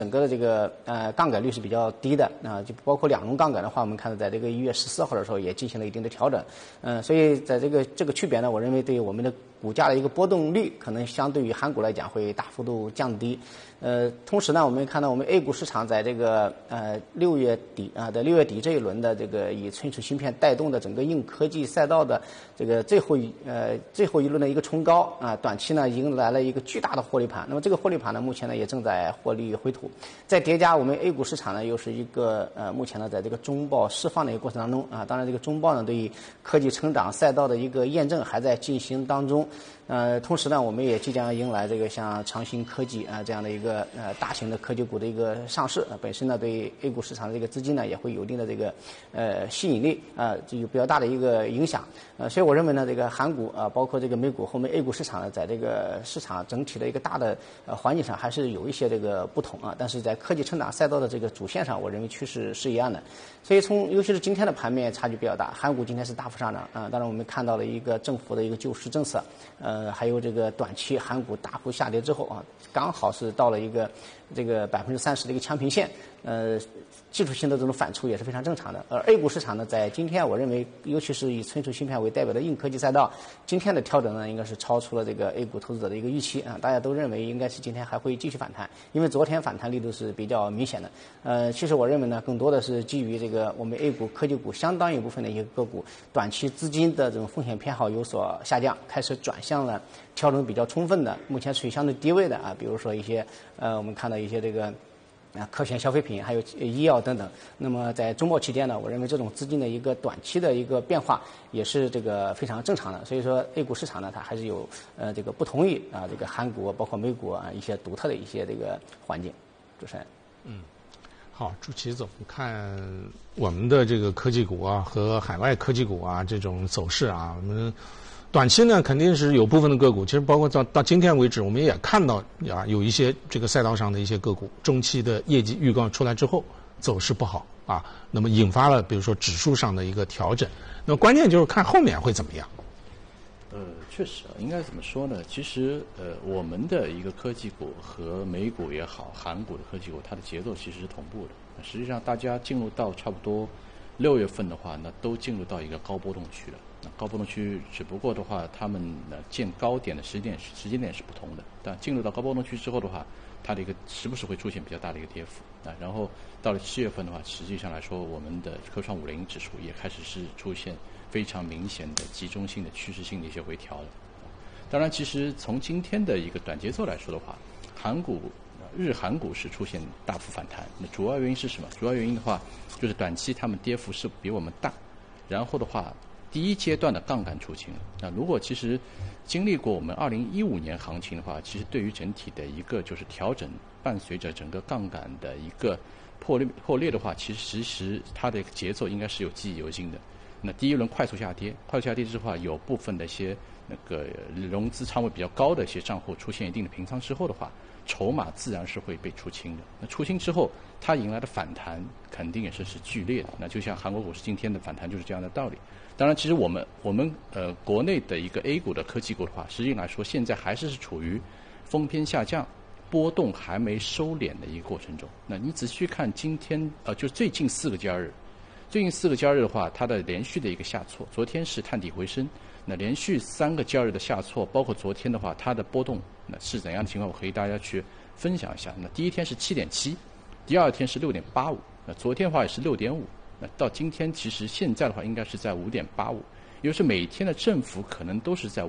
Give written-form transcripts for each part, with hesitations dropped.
整个的这个杠杆率是比较低的就包括两融杠杆的话，我们看到在这个1月14号的时候也进行了一定的调整，所以在这个区别呢，我认为对于我们的股价的一个波动率可能相对于韩股来讲会大幅度降低。同时呢，我们看到我们 A 股市场在这个6月底在6月底这一轮的这个以存储芯片带动的整个硬科技赛道的这个最后一轮的一个冲高短期呢迎来了一个巨大的获利盘。那么这个获利盘呢，目前呢也正在获利回吐。再叠加我们 A 股市场呢，又是一个目前呢在这个中报释放的一个过程当中当然这个中报呢对于科技成长赛道的一个验证还在进行当中。同时呢，我们也即将迎来这个像长兴科技这样的一个大型的科技股的一个上市，本身呢对 A 股市场的这个资金呢也会有一定的这个吸引力就有比较大的一个影响。所以我认为呢，这个韩股包括这个美股和我们 A 股市场呢，在这个市场整体的一个大的环境上还是有一些这个不同但是在科技成长赛道的这个主线上，我认为趋势是一样的。所以尤其是今天的盘面差距比较大，韩股今天是大幅上涨当然我们看到了一个政府的一个救市政策还有这个短期韩股大幅下跌之后刚好是到了一个这个30%的一个强平线技术性的这种反刍也是非常正常的。而 A 股市场呢，在今天我认为，尤其是以存储芯片为代表的硬科技赛道，今天的调整呢，应该是超出了这个 A 股投资者的一个预期大家都认为应该是今天还会继续反弹，因为昨天反弹力度是比较明显的。其实我认为呢，更多的是基于这个我们 A 股科技股相当一部分的一些个股，短期资金的这种风险偏好有所下降，开始转向了调整比较充分的，目前处于相对低位的比如说一些我们看到一些这个科学消费品还有医药等等。那么在中报期间呢，我认为这种资金的一个短期的一个变化也是这个非常正常的。所以说 A 股市场呢，它还是有这个不同于这个韩股包括美股一些独特的一些这个环境。主持人。 好，朱奇怎么看我们的这个科技股和海外科技股这种走势我们短期呢肯定是有部分的个股，其实包括到今天为止，我们也看到有一些这个赛道上的一些个股中期的业绩预告出来之后走势不好那么引发了比如说指数上的一个调整。那么关键就是看后面会怎么样。 确实应该怎么说呢？其实我们的一个科技股和美股也好，韩股的科技股，它的节奏其实是同步的。实际上，大家进入到差不多6月份的话，那都进入到一个高波动区了。那高波动区只不过的话，他们见高点的时间点是不同的。但进入到高波动区之后的话，它的一个时不时会出现比较大的一个跌幅然后到了7月份的话，实际上来说，我们的科创50指数也开始是出现非常明显的集中性的趋势性的一些回调了。当然，其实从今天的一个短节奏来说的话，日韩股是出现大幅反弹。那主要原因是什么？主要原因的话，就是短期他们跌幅是比我们大，然后的话，第一阶段的杠杆出清了。那如果其实经历过我们2015年行情的话，其实对于整体的一个就是调整，伴随着整个杠杆的一个破裂的话，其实它的一个节奏应该是有记忆犹新的。那第一轮快速下跌之后有部分的一些那个融资仓位比较高的一些账户出现一定的平仓之后的话，筹码自然是会被出清的。那出清之后，它迎来的反弹肯定也是剧烈的。那就像韩国股市今天的反弹就是这样的道理。当然，其实我们国内的一个 A 股的科技股的话，实际来说现在还是处于风偏下降、波动还没收敛的一个过程中。那你仔细看今天就是最近4个交易日的话，它的连续的一个下挫，昨天是探底回升，那连续3个交易日的下挫，包括昨天的话，它的波动那是怎样的情况？我可以大家去分享一下。那第一天是7.7，第二天是6.85，那昨天的话也是6.5，那到今天其实现在的话应该是在5.85，也就是每天的振幅可能都是在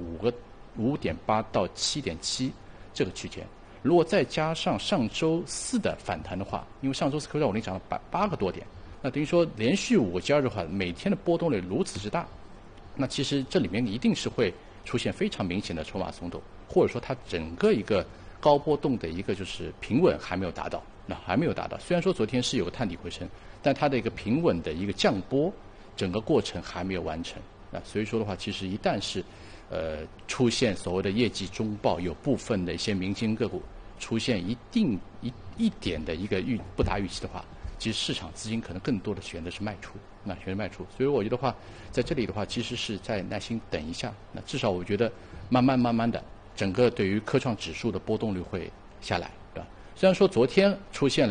5.8到7.7这个区间。如果再加上上周4的反弹的话，因为上周4科创50涨了8个多点。那等于说连续5个交易日的话，每天的波动率如此之大，那其实这里面一定是会出现非常明显的筹码松动，或者说它整个一个高波动的一个就是平稳还没有达到。虽然说昨天是有个探底回升，但它的一个平稳的一个降波，整个过程还没有完成。所以说的话，其实一旦是出现所谓的业绩中报，有部分的一些明星个股出现一点的一个不达预期的话，其实市场资金可能更多的选择是卖出，所以我觉得话，在这里的话，其实是再耐心等一下。那至少我觉得慢慢的，整个对于科创指数的波动率会下来，对吧？ 虽然说昨天出现了